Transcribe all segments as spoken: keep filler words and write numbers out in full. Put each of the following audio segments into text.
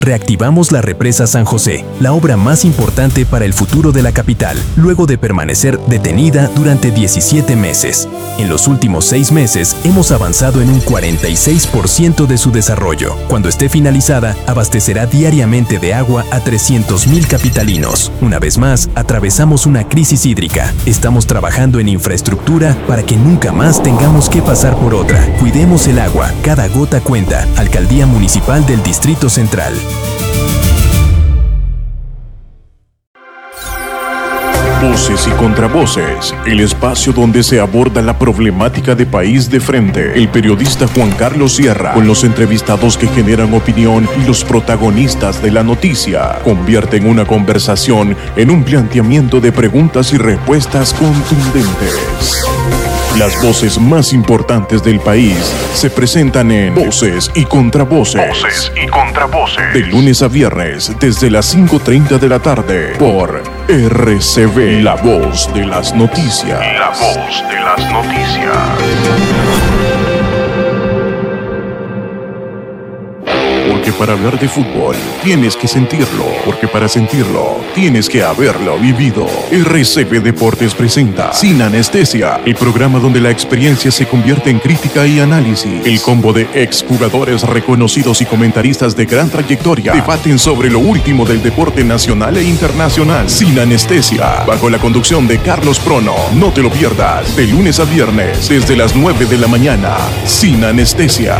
Reactivamos la represa San José, la obra más importante para el futuro de la capital, luego de permanecer detenida durante diecisiete meses. En los últimos seis meses hemos avanzado en un cuarenta y seis por ciento de su desarrollo. Cuando esté finalizada, abastecerá diariamente de agua a trescientos mil capitalinos. Una vez más, atravesamos una crisis hídrica. Estamos trabajando en infraestructura para que nunca más tengamos que pasar por otra. Cuidemos el agua, cada gota cuenta. Alcaldía Municipal del Distrito Central. Voces y contravoces, el espacio donde se aborda la problemática de país de frente. El periodista Juan Carlos Sierra, con los entrevistados que generan opinión y los protagonistas de la noticia, convierten una conversación en un planteamiento de preguntas y respuestas contundentes. Las voces más importantes del país se presentan en Voces y Contravoces. Voces y Contravoces. De lunes a viernes, desde las cinco treinta de la tarde, por R C V, la voz de las noticias. La voz de las noticias. Porque para hablar de fútbol tienes que sentirlo, porque para sentirlo tienes que haberlo vivido. R C V Deportes presenta Sin Anestesia, el programa donde la experiencia se convierte en crítica y análisis. El combo de exjugadores reconocidos y comentaristas de gran trayectoria debaten sobre lo último del deporte nacional e internacional. Sin Anestesia, bajo la conducción de Carlos Prono. No te lo pierdas, de lunes a viernes, desde las nueve de la mañana. Sin Anestesia.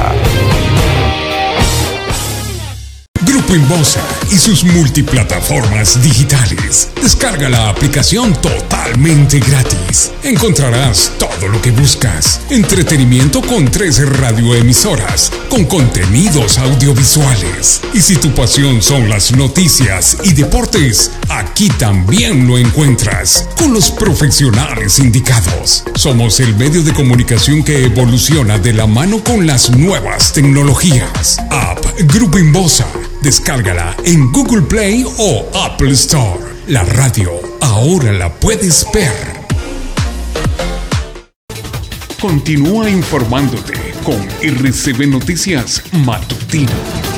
Grupo Inbosa y sus multiplataformas digitales. Descarga la aplicación totalmente gratis. Encontrarás todo lo que buscas. Entretenimiento con tres radioemisoras, con contenidos audiovisuales. Y si tu pasión son las noticias y deportes, aquí también lo encuentras, con los profesionales indicados. Somos el medio de comunicación que evoluciona de la mano con las nuevas tecnologías. App Grupo Inbosa. Descárgala en Google Play o Apple Store. La radio ahora la puedes ver. Continúa informándote con R C V Noticias Matutino.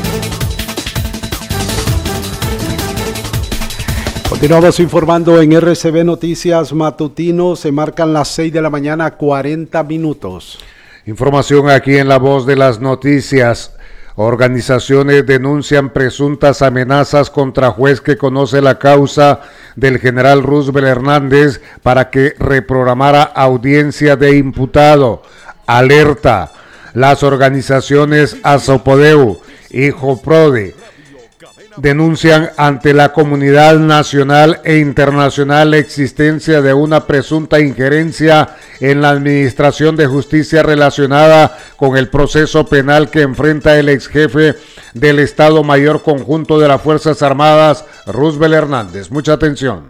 Continuamos informando en R C V Noticias Matutino. Se marcan las seis de la mañana, cuarenta minutos. Información aquí en La Voz de las Noticias. Organizaciones denuncian presuntas amenazas contra juez que conoce la causa del general Roosevelt Hernández para que reprogramara audiencia de imputado. Alerta. Las organizaciones Azopodeu y Joprode denuncian ante la comunidad nacional e internacional la existencia de una presunta injerencia en la administración de justicia relacionada con el proceso penal que enfrenta el ex jefe del Estado Mayor Conjunto de las Fuerzas Armadas, Roosevelt Hernández. Mucha atención.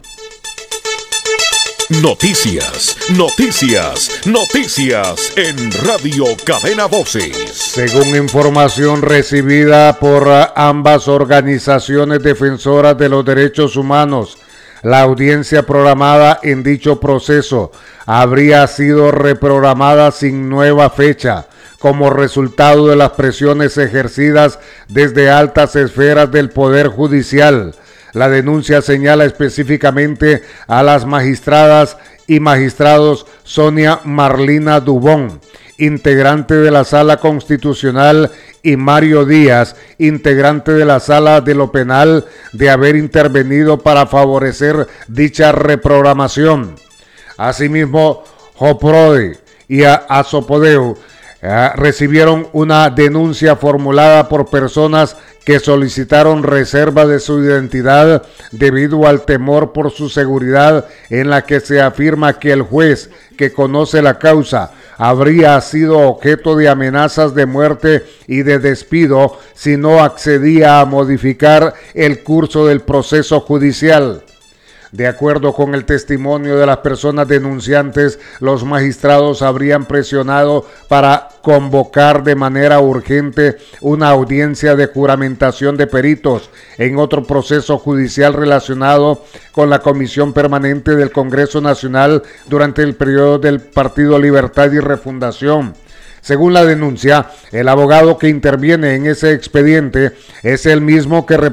Noticias, noticias, noticias en Radio Cadena Voces. Según información recibida por ambas organizaciones defensoras de los derechos humanos, la audiencia programada en dicho proceso habría sido reprogramada sin nueva fecha, como resultado de las presiones ejercidas desde altas esferas del Poder Judicial. La denuncia señala específicamente a las magistradas y magistrados Sonia Marlina Dubón, integrante de la Sala Constitucional, y Mario Díaz, integrante de la Sala de lo Penal, de haber intervenido para favorecer dicha reprogramación. Asimismo, Joprode y Azopodeu eh, recibieron una denuncia formulada por personas que solicitaron reserva de su identidad debido al temor por su seguridad, en la que se afirma que el juez que conoce la causa habría sido objeto de amenazas de muerte y de despido si no accedía a modificar el curso del proceso judicial. De acuerdo con el testimonio de las personas denunciantes, los magistrados habrían presionado para convocar de manera urgente una audiencia de juramentación de peritos en otro proceso judicial relacionado con la Comisión Permanente del Congreso Nacional durante el periodo del Partido Libertad y Refundación. Según la denuncia, el abogado que interviene en ese expediente es el mismo que